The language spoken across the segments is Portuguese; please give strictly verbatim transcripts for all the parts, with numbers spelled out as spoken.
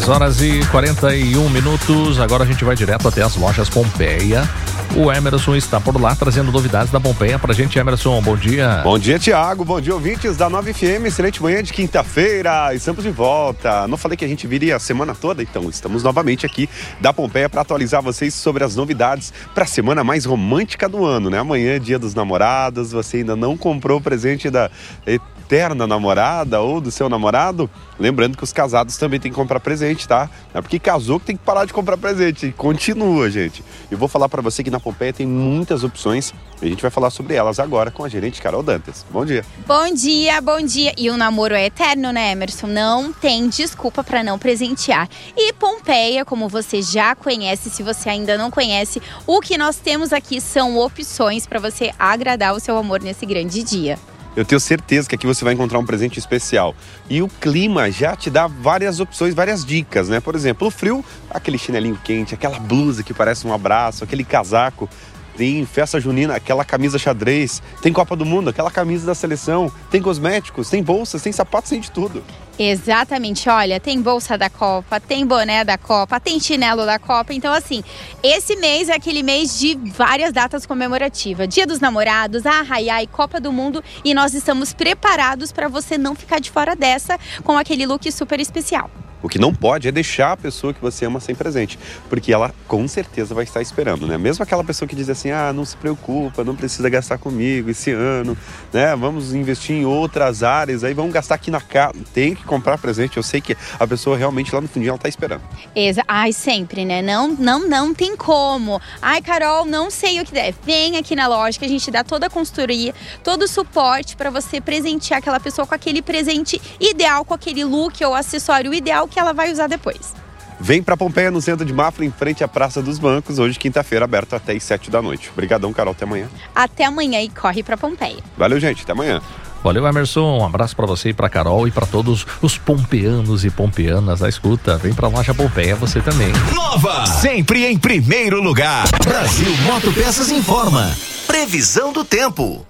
dez horas e quarenta e um minutos. Agora a gente vai direto até as lojas Pompeia. O Emerson está por lá trazendo novidades da Pompeia pra gente. Emerson, bom dia. Bom dia, Thiago. Bom dia, ouvintes da nove F M. Excelente manhã de quinta-feira. Estamos de volta. Não falei que a gente viria a semana toda? Então, estamos novamente aqui da Pompeia para atualizar vocês sobre as novidades para a semana mais romântica do ano, né? Amanhã é dia dos namorados. Você ainda não comprou o presente da eterna namorada ou do seu namorado? Lembrando que os casados também tem que comprar presente, tá? Não é porque casou que tem que parar de comprar presente. Continua, gente. Eu vou falar para você que na Pompeia tem muitas opções e a gente vai falar sobre elas agora com a gerente Carol Dantas. Bom dia. Bom dia, bom dia. E o namoro é eterno, né, Emerson? Não tem desculpa para não presentear. E Pompeia, como você já conhece, se você ainda não conhece, o que nós temos aqui são opções para você agradar o seu amor nesse grande dia. Eu tenho certeza que aqui você vai encontrar um presente especial. E o clima já te dá várias opções, várias dicas, né? Por exemplo, o frio, aquele chinelinho quente, aquela blusa que parece um abraço, aquele casaco. Tem festa junina, aquela camisa xadrez. Tem Copa do Mundo, aquela camisa da seleção. Tem cosméticos, tem bolsas, tem sapatos, tem de tudo. Exatamente, olha, tem bolsa da Copa, tem boné da Copa, tem chinelo da Copa. Então, assim, esse mês é aquele mês de várias datas comemorativas. Dia dos Namorados, a Arraiá e Copa do Mundo. E nós estamos preparados para você não ficar de fora dessa com aquele look super especial. O que não pode é deixar a pessoa que você ama sem presente, porque ela com certeza vai estar esperando, né? Mesmo aquela pessoa que diz assim, ah, não se preocupa, não precisa gastar comigo esse ano, né? Vamos investir em outras áreas, aí vamos gastar aqui na casa. Tem que comprar presente, eu sei que a pessoa realmente lá no fundinho ela tá esperando. Exa- Ai, sempre, né? Não, não, não tem como. Ai, Carol, não sei o que der. Vem aqui na loja que a gente dá toda a consultoria, todo o suporte para você presentear aquela pessoa com aquele presente ideal, com aquele look ou acessório ideal que ela vai usar depois. Vem pra Pompeia, no centro de Mafra, em frente à Praça dos Bancos, hoje quinta-feira, aberto até às sete da noite. Obrigadão, Carol, até amanhã. Até amanhã e corre pra Pompeia. Valeu, gente, até amanhã. Valeu, Emerson. Um abraço pra você e pra Carol e pra todos os pompeanos e pompeanas da escuta. Vem pra loja Pompeia você também. Nova, sempre em primeiro lugar. Brasil Motopeças informa. Previsão do tempo.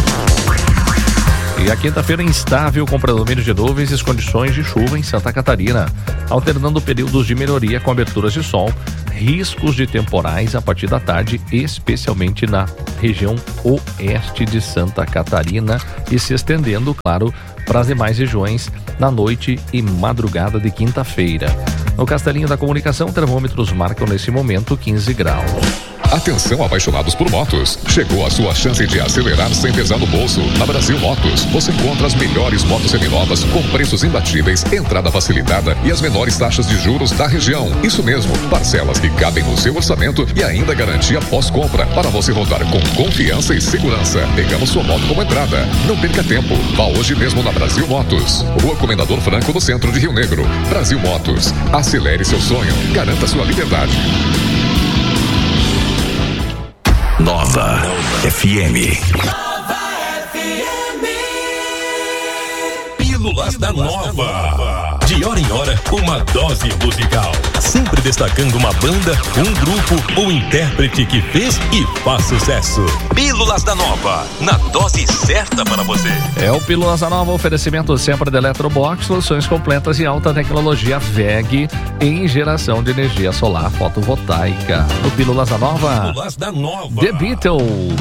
E a quinta-feira instável com predomínio de nuvens e condições de chuva em Santa Catarina, alternando períodos de melhoria com aberturas de sol, riscos de temporais a partir da tarde, especialmente na região oeste de Santa Catarina e se estendendo, claro, para as demais regiões na noite e madrugada de quinta-feira. No Castelinho da Comunicação, termômetros marcam nesse momento quinze graus. Atenção, apaixonados por motos. Chegou a sua chance de acelerar sem pesar no bolso. Na Brasil Motos, você encontra as melhores motos seminovas com preços imbatíveis, entrada facilitada e as menores taxas de juros da região. Isso mesmo, parcelas que cabem no seu orçamento e ainda garantia pós-compra para você rodar com confiança e segurança. Pegamos sua moto como entrada. Não perca tempo. Vá hoje mesmo na Brasil Motos. Rua Comendador Franco, no centro de Rio Negro. Brasil Motos. Acelere seu sonho. Garanta sua liberdade. Nova F M. Nova F M. Pílulas da Nova. De hora em hora, uma dose musical. Sempre destacando uma banda, um grupo ou intérprete que fez e faz sucesso. Pílulas da Nova, na dose certa para você. É o Pílulas da Nova, oferecimento sempre da Eletrobox, soluções completas e alta tecnologia V E G em geração de energia solar fotovoltaica. No Pílulas da Nova, Pílulas da Nova. The Beatles.